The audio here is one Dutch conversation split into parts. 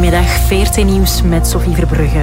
Goedemiddag, VRT Nieuws met Sophie Verbrugge.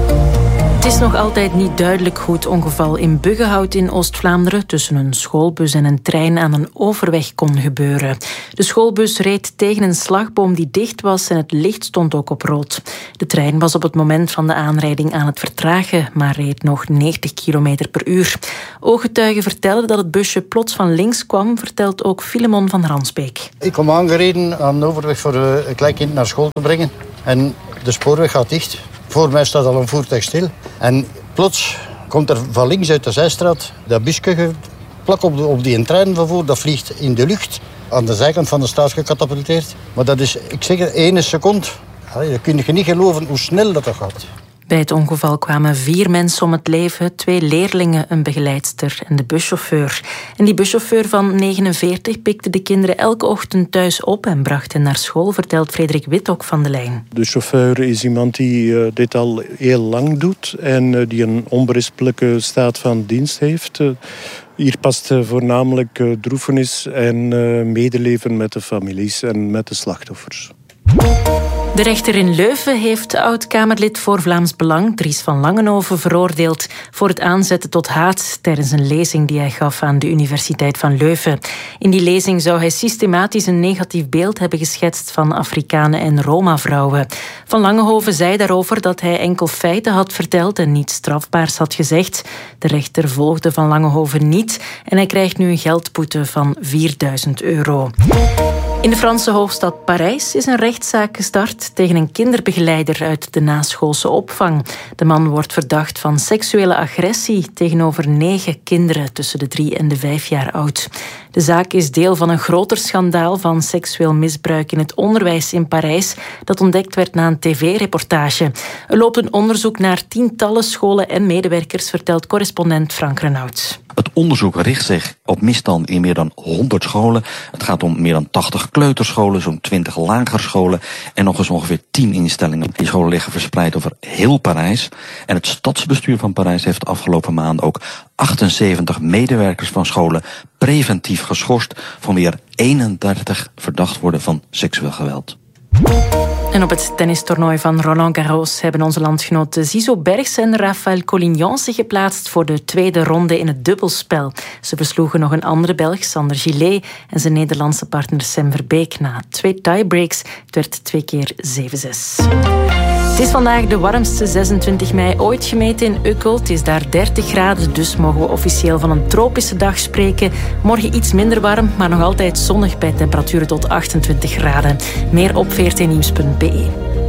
Het is nog altijd niet duidelijk hoe het ongeval in Buggenhout in Oost-Vlaanderen tussen een schoolbus en een trein aan een overweg kon gebeuren. De schoolbus reed tegen een slagboom die dicht was en het licht stond ook op rood. De trein was op het moment van de aanrijding aan het vertragen, maar reed nog 90 km per uur. Ooggetuigen vertelden dat het busje plots van links kwam, vertelt ook Filemon van Ransbeek. Ik kom aangereden aan de overweg voor een kleinkind naar school te brengen. En de spoorweg gaat dicht. Voor mij staat al een voertuig stil. En plots komt er van links uit de zijstraat dat busje plak op die treinvervoer. Dat vliegt in de lucht. Aan de zijkant van de straat gecatapulteerd. Maar dat is, ik zeg het, 1 seconde. Je kunt je niet geloven hoe snel dat gaat. Bij het ongeval kwamen 4 mensen om het leven, 2 leerlingen, een begeleidster en de buschauffeur. En die buschauffeur van 49 pikte de kinderen elke ochtend thuis op en bracht hen naar school, vertelt Frederik Wittok van de Lijn. De chauffeur is iemand die dit al heel lang doet en die een onberispelijke staat van dienst heeft. Hier past voornamelijk droefenis en medeleven met de families en met de slachtoffers. De rechter in Leuven heeft oud-Kamerlid voor Vlaams Belang, Dries van Langenhoven, veroordeeld voor het aanzetten tot haat tijdens een lezing die hij gaf aan de Universiteit van Leuven. In die lezing zou hij systematisch een negatief beeld hebben geschetst van Afrikanen en Roma-vrouwen. Van Langenhoven zei daarover dat hij enkel feiten had verteld en niets strafbaars had gezegd. De rechter volgde Van Langenhoven niet en hij krijgt nu een geldboete van €4.000. In de Franse hoofdstad Parijs is een rechtszaak gestart tegen een kinderbegeleider uit de naschoolse opvang. De man wordt verdacht van seksuele agressie tegenover 9 kinderen tussen de 3 en de 5 jaar oud. De zaak is deel van een groter schandaal van seksueel misbruik in het onderwijs in Parijs dat ontdekt werd na een tv-reportage. Er loopt een onderzoek naar tientallen scholen en medewerkers, vertelt correspondent Frank Renaud. Het onderzoek richt zich op misstanden in meer dan 100 scholen. Het gaat om meer dan 80 kleuterscholen, zo'n 20 lagerscholen en nog eens ongeveer 10 instellingen. Die scholen liggen verspreid over heel Parijs. En het stadsbestuur van Parijs heeft de afgelopen maanden ook 78 medewerkers van scholen preventief geschorst van weer 31 verdacht worden van seksueel geweld. En op het tennistoernooi van Roland Garros hebben onze landgenoten Zizou Bergs en Raphaël Collignon zich geplaatst voor de tweede ronde in het dubbelspel. Ze versloegen nog een andere Belg, Sander Gillet, en zijn Nederlandse partner Sam Verbeek na 2 tiebreaks. Het werd 2 keer 7-6. Het is vandaag de warmste 26 mei ooit gemeten in Uccle. Het is daar 30 graden, dus mogen we officieel van een tropische dag spreken. Morgen iets minder warm, maar nog altijd zonnig bij temperaturen tot 28 graden. Meer op vrtnieuws.be.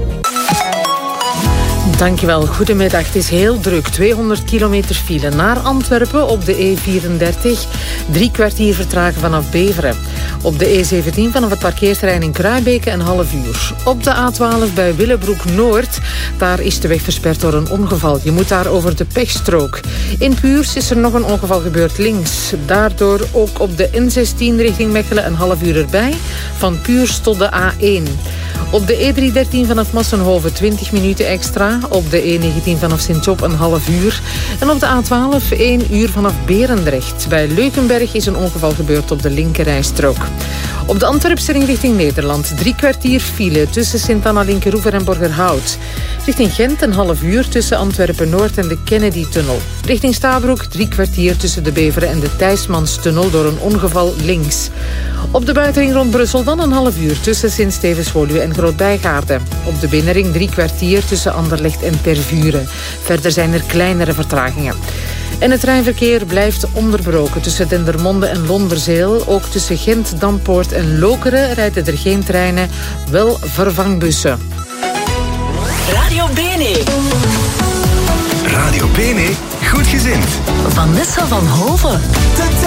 Dankjewel, goedemiddag. Het is heel druk. 200 kilometer file naar Antwerpen op de E34. 3 kwartier vertragen vanaf Beveren. Op de E17 vanaf het parkeerterrein in Kruibeke een half uur. Op de A12 bij Willebroek Noord. Daar is de weg versperd door een ongeval. Je moet daar over de pechstrook. In Puurs is er nog een ongeval gebeurd links. Daardoor ook op de N16 richting Mechelen een half uur erbij. Van Puurs tot de A1. Op de E313 vanaf Massenhoven 20 minuten extra. Op de E19 vanaf Sint-Job een half uur. En op de A12 1 uur vanaf Berendrecht. Bij Leukenberg is een ongeval gebeurd op de linkerrijstrook. Op de Antwerpse ring richting Nederland 3 kwartier file tussen Sint-Anna-Linkeroever en Borgerhout. Richting Gent een half uur tussen Antwerpen-Noord en de Kennedy-tunnel. Richting Stabroek 3 kwartier tussen de Beveren en de Thijsmanstunnel door een ongeval links. Op de buitenring rond Brussel dan een half uur tussen Sint-Stevens-Woluwe en Groot-Bijgaarde. Op de binnenring 3 kwartier tussen Anderlecht en Tervuren. Verder zijn er kleinere vertragingen. En het treinverkeer blijft onderbroken tussen Dendermonde en Londerzeel. Ook tussen Gent, Dampoort en Lokeren rijden er geen treinen, wel vervangbussen. Radio Bene. Radio Bene, goed gezind. Vanessa van Hoven.